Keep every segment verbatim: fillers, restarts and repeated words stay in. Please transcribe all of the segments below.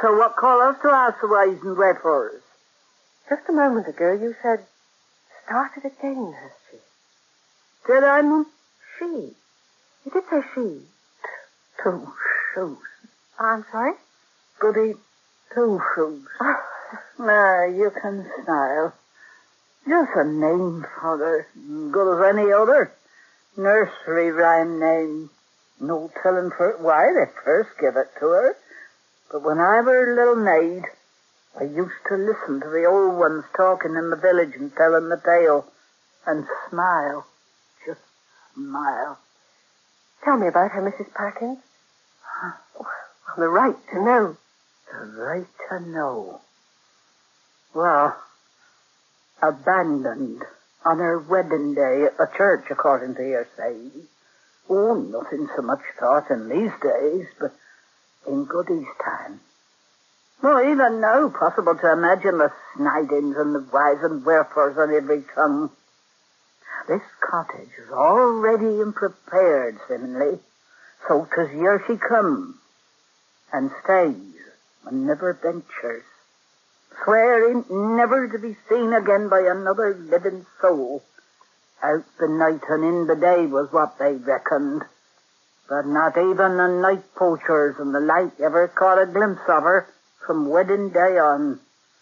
So what call us to ask the whys and wherefores? Just a moment ago you said, started again, has she? Did I, Mum? She. You did say she. Two shoes. I'm sorry? Goody, two shoes. Now, you can smile. Just a name for her, good as any other. Nursery rhyme name. No telling for why they first give it to her. But when I were a little maid, I used to listen to the old ones talking in the village and telling the tale, and smile. Just smile. Tell me about her, Missus Parkins. Huh? Well, the right to know. The right to know. Well, abandoned on her wedding day at the church, according to hearsay. Oh, nothing so much thought in these days, but in Goody's time. Well, even now, possible to imagine the snidings and the whys and wherefores on every tongue. This cottage is all ready and prepared, seemingly, so 'tis here she comes, and stays, and never ventures, swearing never to be seen again by another living soul. Out the night and in the day was what they reckoned, but not even the night poachers and the like ever caught a glimpse of her from wedding day on.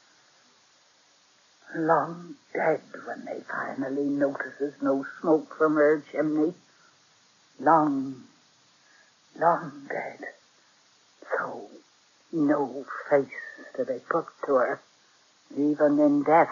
Long dead when they finally notices no smoke from her chimney. Long, long dead. So no face do they put to her, even in death.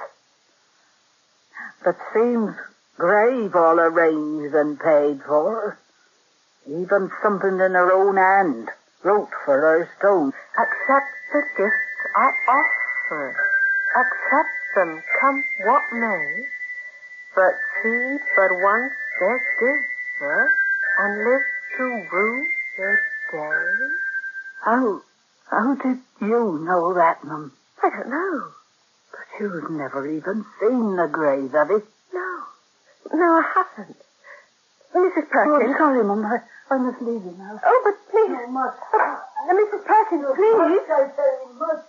But seems grave all arranged and paid for. Even something in her own hand wrote for her stone. Accept the gifts I offer. Accept them, come what may. But see but once their giver, and live to rue their day. How, how did you know that, Mum? I don't know. But you've never even seen the grave, have you? No. No, I haven't. Missus Perkins. Oh, sorry, Mum. I, I must leave you now. Oh, but please. No, must. Uh, Missus Perkins, please. Must, I tell you, must.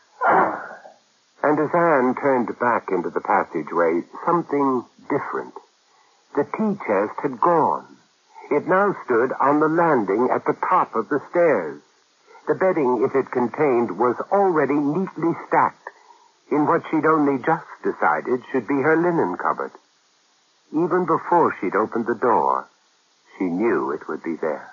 And as Anne turned back into the passageway, something different. The tea chest had gone. It now stood on the landing at the top of the stairs. The bedding it had contained was already neatly stacked in what she'd only just decided should be her linen cupboard. Even before she'd opened the door, she knew it would be there.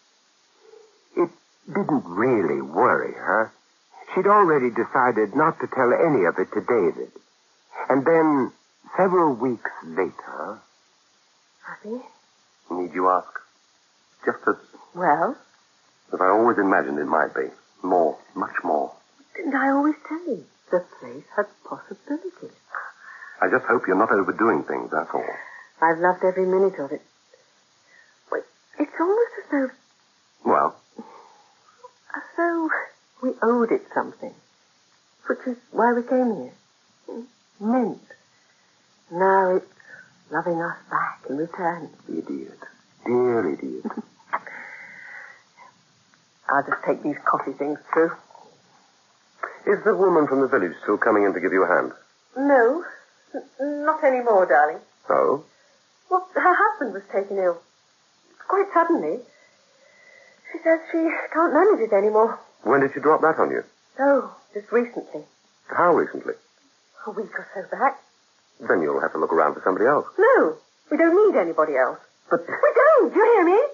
It didn't really worry her. She'd already decided not to tell any of it to David. And then, several weeks later... Happy? Need you ask? Just as... Well? As I always imagined it might be. More, much more. Didn't I always tell you? The place had possibilities. I just hope you're not overdoing things, that's all. I've loved every minute of it. Wait, it's almost as though... Well? As though we owed it something. Which is why we came here. It meant. Now it's loving us back in return. Idiot. Dear idiot. I'll just take these coffee things through. Is the woman from the village still coming in to give you a hand? No. N- not anymore, darling. Oh? Well, her husband was taken ill. Quite suddenly. She says she can't manage it anymore. When did she drop that on you? Oh, just recently. How recently? A week or so back. Then you'll have to look around for somebody else. No, we don't need anybody else. But... We don't, do you hear me?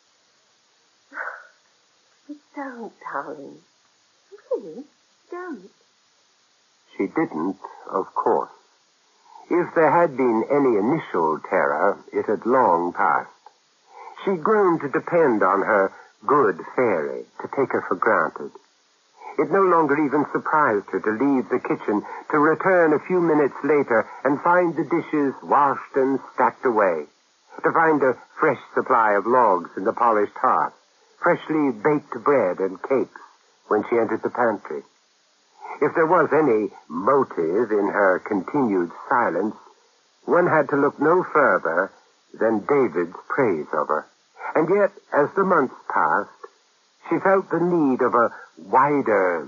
We don't, darling. Really, don't. She didn't, of course. If there had been any initial terror, it had long passed. She'd grown to depend on her good fairy to take her for granted. It no longer even surprised her to leave the kitchen, to return a few minutes later and find the dishes washed and stacked away, to find a fresh supply of logs in the polished hearth, freshly baked bread and cakes when she entered the pantry. If there was any motive in her continued silence, one had to look no further than David's praise of her. And yet, as the months passed, she felt the need of a wider